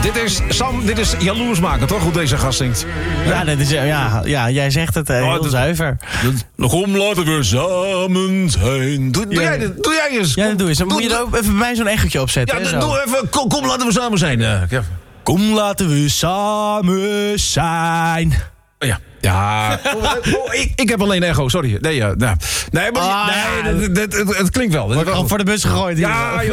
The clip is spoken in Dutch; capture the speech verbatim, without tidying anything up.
Dit is, Sam, dit is jaloers maken, toch? Hoe deze gast zingt. Ja, dat is, ja, ja, jij zegt het uh, heel dat, zuiver. Dat, kom, laten we samen zijn. Doe, doe, Ja. jij, dit, doe jij eens. Ja, dat doe eens. Dan Doe- moet je er ook even bij mij zo'n echootje opzetten. Ja, hè, doe, zo. doe even. Kom, kom, laten we samen zijn. Uh, ja. Kom, laten we samen zijn. Ja. Ja. Oh, ik, ik heb alleen echo, sorry. Nee, uh, nou. nee, maar, Ah, nee ja. het, het, het, het klinkt wel. Wordt gewoon voor de bus gegooid. hier. Ja, joh.